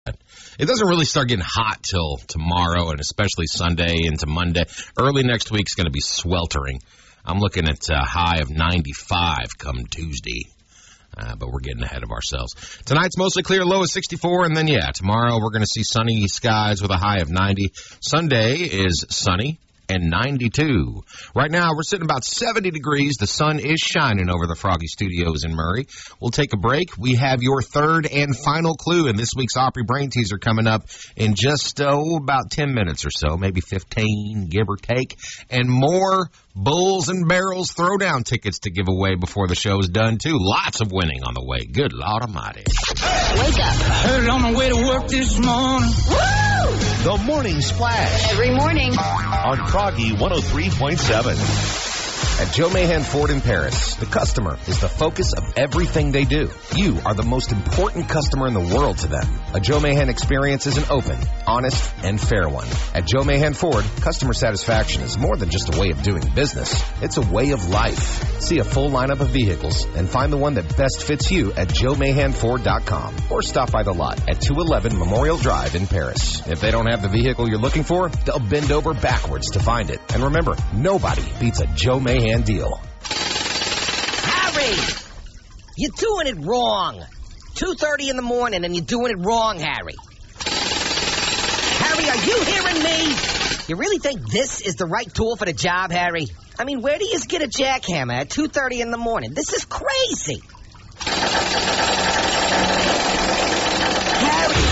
It doesn't really start getting hot till tomorrow, and especially Sunday into Monday. Early next week's going to be sweltering. I'm looking at a high of 95 come Tuesday, but we're getting ahead of ourselves. Tonight's mostly clear, low of 64, and then, tomorrow we're going to see sunny skies with a high of 90. Sunday is sunny and 92. Right now, we're sitting about 70 degrees. The sun is shining over the Froggy Studios in Murray. We'll take a break. We have your third and final clue in this week's Opry Brain Teaser coming up in just, about 10 minutes or so, maybe 15, give or take, and more Bulls and Barrels throwdown tickets to give away before the show's done, too. Lots of winning on the way. Good Lord Almighty. Wake up. Heard it on my way to work this morning. Woo! The Morning Splash. Every morning. On Froggy 103.7. At Joe Mahan Ford in Paris, the customer is the focus of everything they do. You are the most important customer in the world to them. A Joe Mahan experience is an open, honest, and fair one. At Joe Mahan Ford, customer satisfaction is more than just a way of doing business. It's a way of life. See a full lineup of vehicles and find the one that best fits you at joemahanford.com or stop by the lot at 211 Memorial Drive in Paris. If they don't have the vehicle you're looking for, they'll bend over backwards to find it. And remember, nobody beats a Joe Mahan deal. Harry! You're doing it wrong. 2:30 in the morning and you're doing it wrong, Harry. Harry, are you hearing me? You really think this is the right tool for the job, Harry? I mean, where do you get a jackhammer at 2:30 in the morning? This is crazy. Harry!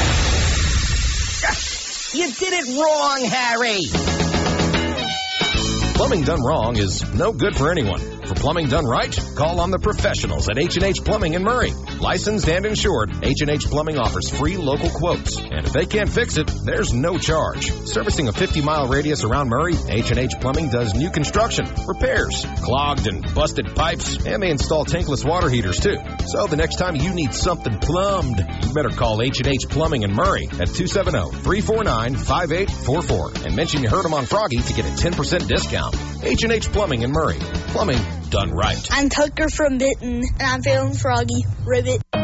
You did it wrong, Harry! Plumbing done wrong is no good for anyone. For plumbing done right, call on the professionals at H&H Plumbing in Murray. Licensed and insured, H&H Plumbing offers free local quotes. And if they can't fix it, there's no charge. Servicing a 50-mile radius around Murray, H&H Plumbing does new construction, repairs, clogged and busted pipes, and they install tankless water heaters, too. So the next time you need something plumbed, you better call H&H Plumbing in Murray at 270-349-5844 and mention you heard them on Froggy to get a 10% discount. H&H Plumbing in Murray. Plumbing done right. I'm Tucker from Benton, and I'm feeling Froggy. Ribbit.